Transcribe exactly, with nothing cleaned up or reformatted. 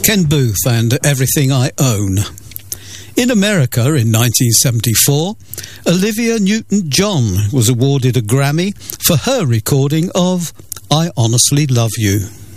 Ken Booth and Everything I Own. In America in nineteen seventy-four, Olivia Newton-John was awarded a Grammy for her recording of I Honestly Love You.